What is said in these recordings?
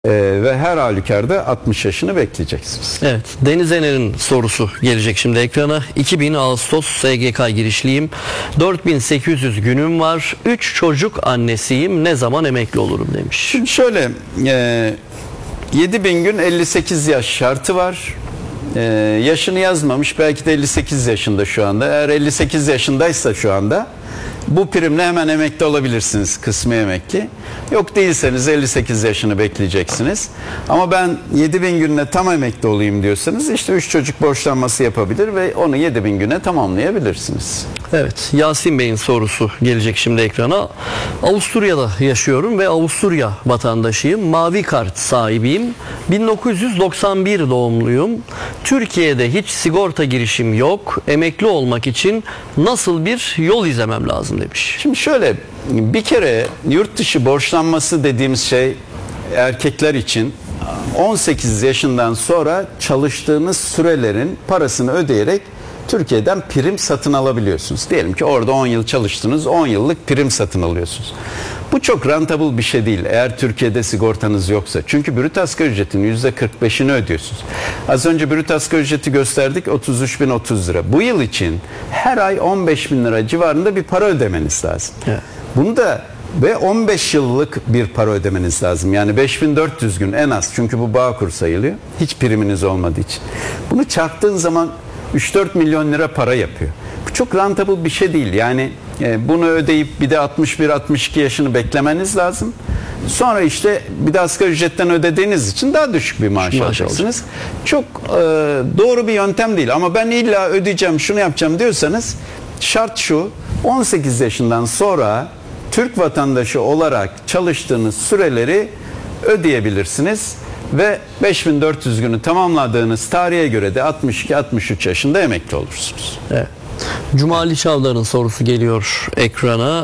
Ve her halükarda 60 yaşını bekleyeceksiniz. Evet, Deniz Ener'in sorusu gelecek şimdi ekrana. 2000 Ağustos SGK girişliyim. 4800 günüm var. 3 çocuk annesiyim. Ne zaman emekli olurum demiş. Şimdi şöyle 7000 gün 58 yaş şartı var. Yaşını yazmamış, belki de 58 yaşında şu anda. Eğer 58 yaşındaysa şu anda bu primle hemen emekli olabilirsiniz, kısmi emekli. Yok değilseniz 58 yaşını bekleyeceksiniz. Ama ben 7000 gününe tam emekli olayım diyorsanız işte 3 çocuk borçlanması yapabilir ve onu 7000 güne tamamlayabilirsiniz. Evet, Yasin Bey'in sorusu gelecek şimdi ekrana. Avusturya'da yaşıyorum ve Avusturya vatandaşıyım. Mavi kart sahibiyim. 1991 doğumluyum. Türkiye'de hiç sigorta girişim yok. Emekli olmak için nasıl bir yol izlemem lazım demiş. Şimdi şöyle, bir kere yurt dışı borçlanması dediğimiz şey erkekler için 18 yaşından sonra çalıştığınız sürelerin parasını ödeyerek Türkiye'den prim satın alabiliyorsunuz. Diyelim ki orada 10 yıl çalıştınız, 10 yıllık prim satın alıyorsunuz. Bu çok rentable bir şey değil eğer Türkiye'de sigortanız yoksa. Çünkü brüt asgari ücretin %45'ini ödüyorsunuz. Az önce brüt asgari ücreti gösterdik, 33.030 lira. Bu yıl için her ay 15.000 lira civarında bir para ödemeniz lazım. Evet. Bunu da ve 15 yıllık bir para ödemeniz lazım. Yani 5400 gün en az. Çünkü bu Bağkur sayılıyor. Hiç priminiz olmadığı için. Bunu çarptığın zaman 3-4 milyon lira para yapıyor. Bu çok rentable bir şey değil. Yani bunu ödeyip bir de 61-62 yaşını beklemeniz lazım. Sonra işte bir de asgari ücretten ödediğiniz için daha düşük bir maaş alacaksınız. Çok doğru bir yöntem değil. Ama ben illa ödeyeceğim, şunu yapacağım diyorsanız şart şu: 18 yaşından sonra Türk vatandaşı olarak çalıştığınız süreleri ödeyebilirsiniz ve 5400 günü tamamladığınız tarihe göre de 62-63 yaşında emekli olursunuz. Evet. Cumali Çavdar'ın sorusu geliyor ekrana.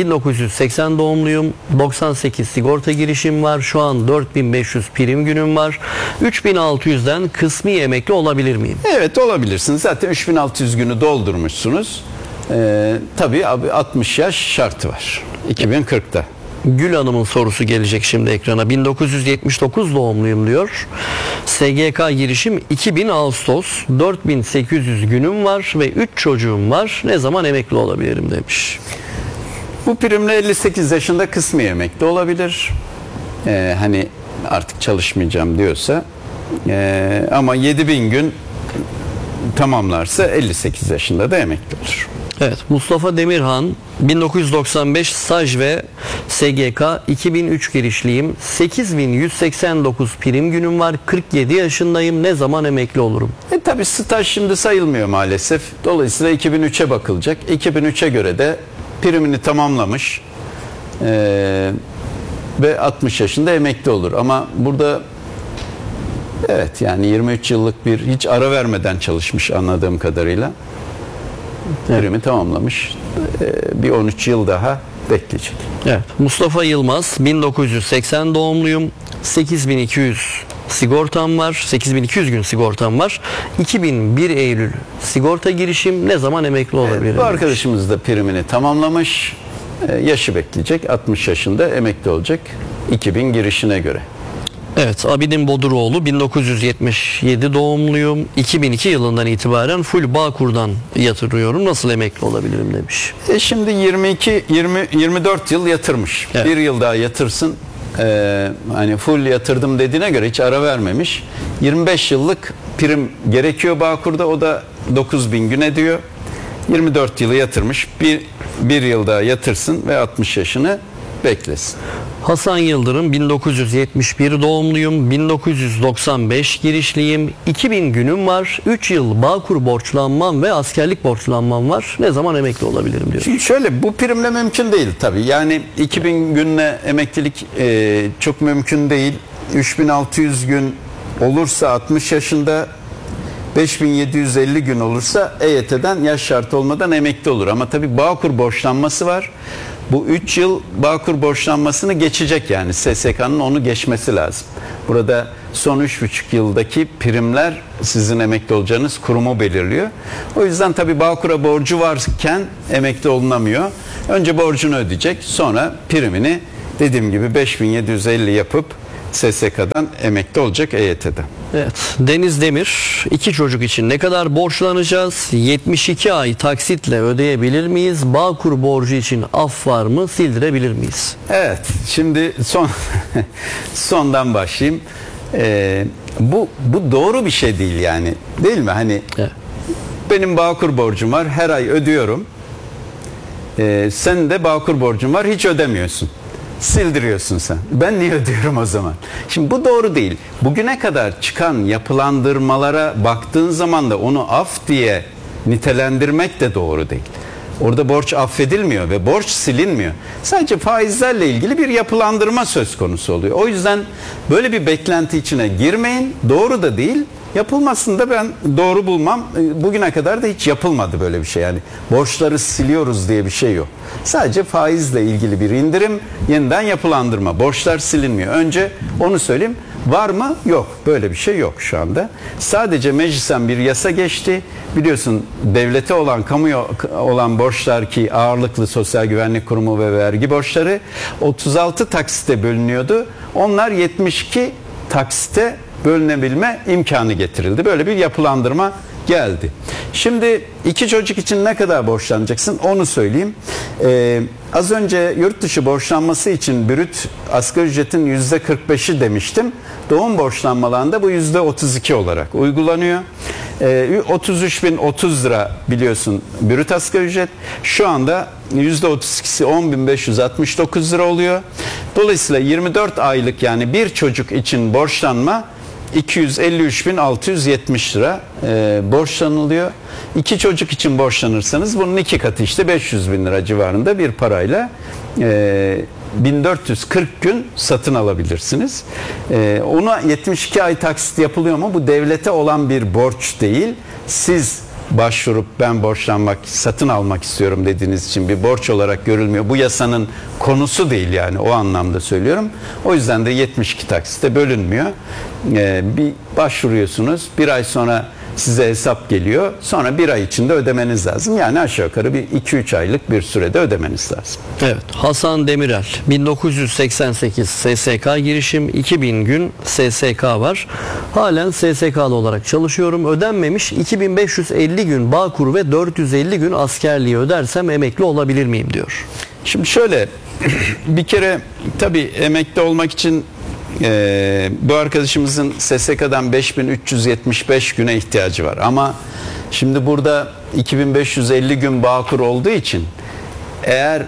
1980 doğumluyum. 98 sigorta girişim var. Şu an 4500 prim günüm var. 3600'den kısmi emekli olabilir miyim? Evet, olabilirsiniz. Zaten 3600 günü doldurmuşsunuz. Tabii 60 yaş şartı var 2040'ta. Gül Hanım'ın sorusu gelecek şimdi ekrana. 1979 doğumluyum diyor. SGK girişim 2000 Ağustos. 4800 günüm var ve 3 çocuğum var. Ne zaman emekli olabilirim demiş. Bu primle 58 yaşında kısmi emekli olabilir. Hani artık çalışmayacağım diyorsa. Ama 7000 gün tamamlarsa 58 yaşında da emekli olur. Evet, Mustafa Demirhan 1995 staj ve SGK 2003 girişliyim. 8189 prim günüm var. 47 yaşındayım. Ne zaman emekli olurum? Tabii staj şimdi sayılmıyor maalesef. Dolayısıyla 2003'e bakılacak. 2003'e göre de primini tamamlamış ve 60 yaşında emekli olur. Ama burada evet, yani 23 yıllık bir hiç ara vermeden çalışmış anladığım kadarıyla. Primi tamamlamış. Bir 13 yıl daha bekleyecek. Evet. Mustafa Yılmaz 1980 doğumluyum. 8200 sigortam var. 8200 gün sigortam var. 2001 Eylül sigorta girişim. Ne zaman emekli olabilirim? Bu arkadaşımız da primini tamamlamış. Yaşı bekleyecek. 60 yaşında emekli olacak 2000 girişine göre. Evet, Abidin Boduroğlu 1977 doğumluyum. 2002 yılından itibaren full Bağkur'dan yatırıyorum. Nasıl emekli olabilirim demiş. Şimdi 24 yıl yatırmış. Evet. Bir yıl daha yatırsın. Hani full yatırdım dediğine göre hiç ara vermemiş. 25 yıllık prim gerekiyor Bağkur'da. O da 9000 gün ediyor. 24 yılı yatırmış. Bir yıl daha yatırsın ve 60 yaşını beklesin. Hasan Yıldırım 1971 doğumluyum. 1995 girişliyim. 2000 günüm var. 3 yıl Bağkur borçlanmam ve askerlik borçlanmam var. Ne zaman emekli olabilirim diyor. Şimdi şöyle, bu primle mümkün değil tabii. Yani 2000 günle emeklilik çok mümkün değil. 3600 gün olursa 60 yaşında, 5750 gün olursa EYT'den yaş şartı olmadan emekli olur. Ama tabii Bağkur borçlanması var. Bu 3 yıl Bağkur borçlanmasını geçecek, yani SSK'nın onu geçmesi lazım. Burada son 3,5 yıldaki primler sizin emekli olacağınız kurumu belirliyor. O yüzden tabii Bağkur'a borcu varken emekli olunamıyor. Önce borcunu ödeyecek, sonra primini dediğim gibi 5750 yapıp SSK'dan emekli olacak, EYT'den. Evet. Deniz Demir, 2 çocuk için ne kadar borçlanacağız? 72 ay taksitle ödeyebilir miyiz? Bağkur borcu için af var mı? Sildirebilir miyiz? Evet, şimdi sondan başlayayım. Bu doğru bir şey değil yani, değil mi? Hani Evet. benim Bağkur borcum var, her ay ödüyorum. Senin de Bağkur borcun var, hiç ödemiyorsun. Sildiriyorsun sen. Ben niye ödüyorum o zaman? Şimdi bu doğru değil. Bugüne kadar çıkan yapılandırmalara baktığın zaman da onu af diye nitelendirmek de doğru değil. Orada borç affedilmiyor ve borç silinmiyor. Sadece faizlerle ilgili bir yapılandırma söz konusu oluyor. O yüzden böyle bir beklenti içine girmeyin. Doğru da değil. Yapılmasını da ben doğru bulmam. Bugüne kadar da hiç yapılmadı böyle bir şey. Yani borçları siliyoruz diye bir şey yok. Sadece faizle ilgili bir indirim, yeniden yapılandırma. Borçlar silinmiyor. Önce onu söyleyeyim. Var mı? Yok. Böyle bir şey yok şu anda. Sadece meclisten bir yasa geçti. Biliyorsun, devlete olan, kamuya olan borçlar, ki ağırlıklı Sosyal Güvenlik Kurumu ve vergi borçları 36 taksite bölünüyordu. Onlar 72 taksite bölünebilme imkanı getirildi. Böyle bir yapılandırma geldi. Şimdi 2 çocuk için ne kadar borçlanacaksın onu söyleyeyim. Az önce yurt dışı borçlanması için brüt asgari ücretin %45'i demiştim. Doğum borçlanmalarında bu %32 olarak uygulanıyor. 33.030 lira biliyorsun brüt asgari ücret. Şu anda %32'si 10.569 lira oluyor. Dolayısıyla 24 aylık, yani bir çocuk için borçlanma 253.670 lira borçlanılıyor. 2 çocuk için borçlanırsanız bunun 2 katı, işte 500.000 lira civarında bir parayla 1440 gün satın alabilirsiniz. Ona 72 ay taksit yapılıyor mu? Bu devlete olan bir borç değil. Siz başvurup ben borçlanmak, satın almak istiyorum dediğiniz için bir borç olarak görülmüyor. Bu yasanın konusu değil, yani o anlamda söylüyorum. O yüzden de 72 taksite bölünmüyor. Bir başvuruyorsunuz, bir ay sonra size hesap geliyor. Sonra bir ay içinde ödemeniz lazım. Yani aşağı yukarı bir 2-3 aylık bir sürede ödemeniz lazım. Evet. Hasan Demirel, 1988 SSK girişim, 2000 gün SSK var. Halen SSK'lı olarak çalışıyorum. Ödenmemiş 2550 gün Bağkur ve 450 gün askerliği ödersem emekli olabilir miyim diyor. Şimdi şöyle, bir kere tabii emekli olmak için bu arkadaşımızın SSK'dan 5375 güne ihtiyacı var. Ama şimdi burada 2550 gün Bağkur olduğu için, eğer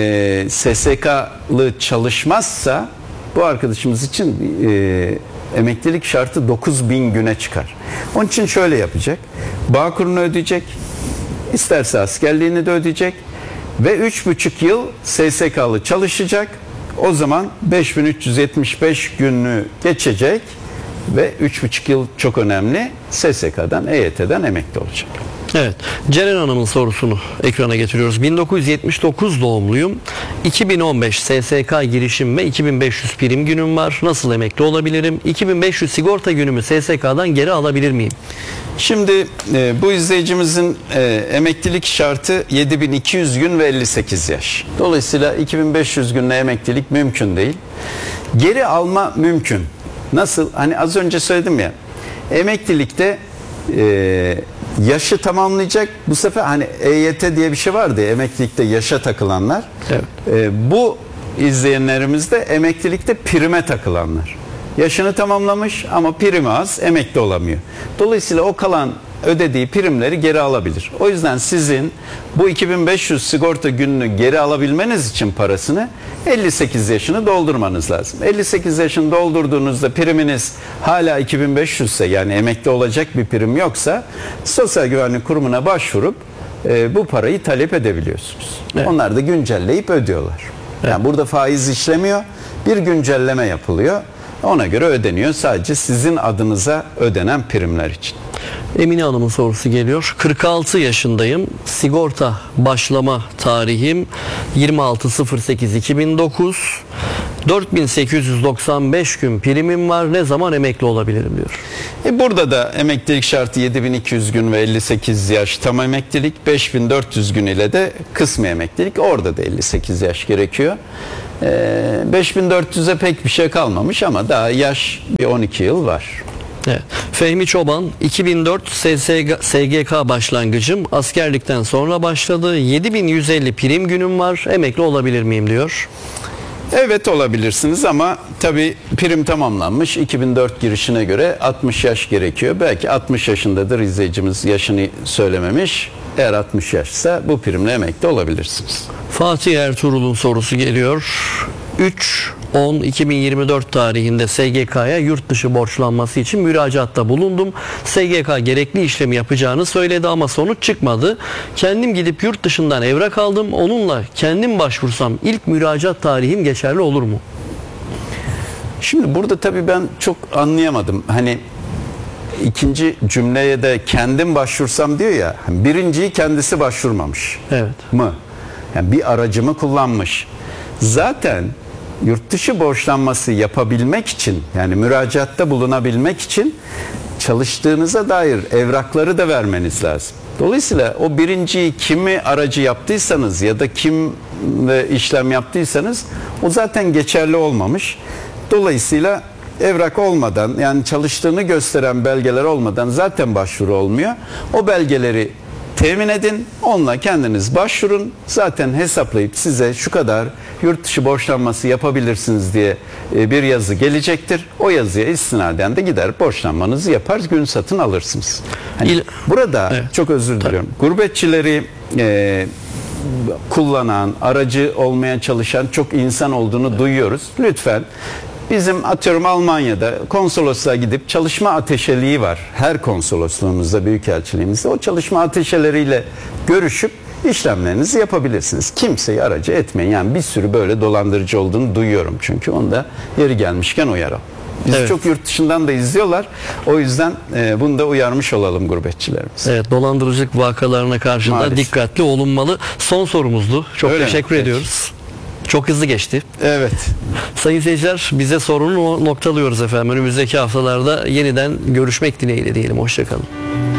SSK'lı çalışmazsa bu arkadaşımız için emeklilik şartı 9000 güne çıkar. Onun için şöyle yapacak. Bağkur'unu ödeyecek, isterse askerliğini de ödeyecek ve 3,5 yıl SSK'lı çalışacak. O zaman 5375 gününü geçecek ve 3,5 yıl çok önemli, SSK'dan, EYT'den emekli olacak. Evet. Ceren Hanım'ın sorusunu ekrana getiriyoruz. 1979 doğumluyum. 2015 SSK girişim ve 2500 prim günüm var. Nasıl emekli olabilirim? 2500 sigorta günümü SSK'dan geri alabilir miyim? Şimdi bu izleyicimizin emeklilik şartı 7200 gün ve 58 yaş. Dolayısıyla 2500 günle emeklilik mümkün değil. Geri alma mümkün. Nasıl? Hani az önce söyledim ya, emeklilikte yaşı tamamlayacak. Bu sefer hani EYT diye bir şey vardı ya, emeklilikte yaşa takılanlar. Evet. Bu izleyenlerimiz de emeklilikte prime takılanlar. Yaşını tamamlamış ama primi az, emekli olamıyor. Dolayısıyla o kalan ödediği primleri geri alabilir. O yüzden sizin bu 2500 sigorta gününü geri alabilmeniz için parasını 58 yaşını doldurmanız lazım. 58 yaşını doldurduğunuzda priminiz hala 2500 ise, yani emekli olacak bir prim yoksa, Sosyal Güvenlik Kurumu'na başvurup bu parayı talep edebiliyorsunuz. Evet. Onlar da güncelleyip ödüyorlar. Evet. Yani burada faiz işlemiyor, bir güncelleme yapılıyor. Ona göre ödeniyor. Sadece sizin adınıza ödenen primler için. Emine Hanım'ın sorusu geliyor. 46 yaşındayım. Sigorta başlama tarihim 26.08.2009. 4895 gün primim var. Ne zaman emekli olabilirim diyor. Burada da emeklilik şartı 7200 gün ve 58 yaş tam emeklilik, 5400 gün ile de kısmi emeklilik. Orada da 58 yaş gerekiyor. 5400'e pek bir şey kalmamış ama daha yaş bir 12 yıl var. Evet. Fehmi Çoban, 2004 SGK başlangıcım, askerlikten sonra başladı. 7150 prim günüm var. Emekli olabilir miyim diyor. Evet, olabilirsiniz ama tabii prim tamamlanmış. 2004 girişine göre 60 yaş gerekiyor. Belki 60 yaşındadır, izleyicimiz yaşını söylememiş. Eğer 60 yaşsa bu primle emekli olabilirsiniz. Fatih Ertuğrul'un sorusu geliyor. 3-10-2024 tarihinde SGK'ya yurt dışı borçlanması için müracaatta bulundum. SGK gerekli işlemi yapacağını söyledi ama sonuç çıkmadı. Kendim gidip yurt dışından evrak aldım. Onunla kendim başvursam ilk müracaat tarihim geçerli olur mu? Şimdi burada tabii ben çok anlayamadım. Hani ikinci cümleye de kendim başvursam diyor ya. Birinciyi kendisi başvurmamış. Evet. Mı? Yani bir aracımı kullanmış. Zaten yurt dışı borçlanması yapabilmek için, yani müracaatta bulunabilmek için çalıştığınıza dair evrakları da vermeniz lazım. Dolayısıyla o birinciyi kimi aracı yaptıysanız ya da kimle işlem yaptıysanız o zaten geçerli olmamış. Dolayısıyla evrak olmadan, yani çalıştığını gösteren belgeler olmadan zaten başvuru olmuyor. O belgeleri temin edin, onunla kendiniz başvurun. Zaten hesaplayıp size şu kadar yurt dışı borçlanması yapabilirsiniz diye bir yazı gelecektir. O yazıya istinaden de gider borçlanmanızı yapar, gün satın alırsınız. Hani burada evet, çok özür diliyorum. Gurbetçileri kullanan, aracı olmaya çalışan çok insan olduğunu duyuyoruz. Lütfen, bizim atıyorum Almanya'da konsolosluğa gidip çalışma ateşeliği var. Her konsolosluğumuzda, büyükelçiliğimizde o çalışma ateşeleriyle görüşüp işlemlerinizi yapabilirsiniz. Kimseyi aracı etmeyin. Yani bir sürü böyle dolandırıcı olduğunu duyuyorum çünkü. Onu da yeri gelmişken uyaralım. Bizi Evet. çok yurt dışından da izliyorlar. O yüzden bunu da uyarmış olalım gurbetçilerimiz. Evet, dolandırıcılık vakalarına karşı da Maalesef. dikkatli olunmalı. Son sorumuzdu. Çok Öyle mi? teşekkür Peki. ediyoruz. Çok hızlı geçti. Evet. Sayın seyirciler, bize sorunu noktalıyoruz efendim. Önümüzdeki haftalarda yeniden görüşmek dileğiyle diyelim. Hoşçakalın.